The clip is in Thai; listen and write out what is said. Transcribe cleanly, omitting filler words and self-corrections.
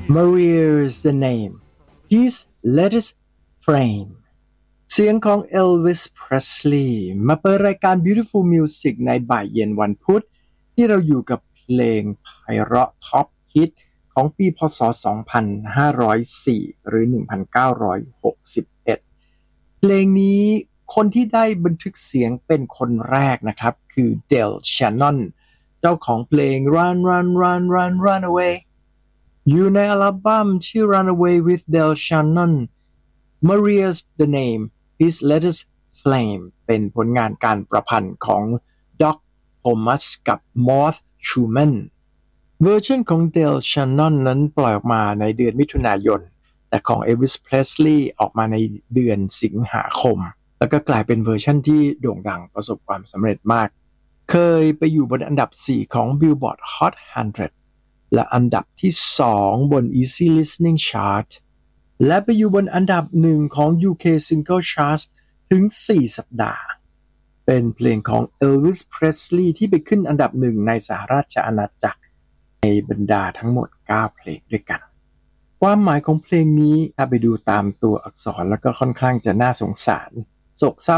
Maria's the name His latest flame เสียงของ Elvis Presley มาเปิดรายการ Beautiful Music ในบ่ายเย็นวันพุธที่เราอยู่กับเพลงไพเราะท็อปฮิตของปีพ.ศ. 2504 หรือ 1961 เพลงนี้คนที่ได้บันทึกเสียงเป็นคนแรกนะครับคือ Del Shannon เจ้าของเพลง Run Run Run Run Run Away อยู่ในอัลบั้มชื่อ Run Away with Del Shannon Maria's the name His latest flame เป็นผลงานการประพันธ์ของ Doc Thomas กับ Martha Truman เวอร์ชันของ Del Shannon นั้นปล่อยออกมาในเดือนมิถุนายนแต่ของ Elvis Presley ออกมาในเดือนสิงหาคมแล้วก็กลายเป็นเวอร์ชันที่โด่งดังประสบความสำเร็จมากเคยไปอยู่บนอันดับ4ของ Billboard Hot 100และอันดับที่2บน Easy Listening Chart และไปอยู่บนอันดับ1ของ UK Single Chart ถึง4สัปดาห์เป็นเพลงของ Elvis Presley ที่ไปขึ้นอันดับ1ในสหราชอาณาจักรในบรรดาทั้งหมด9เพลงด้วยกันความหมายของเพลงนี้ถ้าไปดูตามตัวอักษรแล้วก็ค่อนข้างจะน่าสงสารโศกเศร้า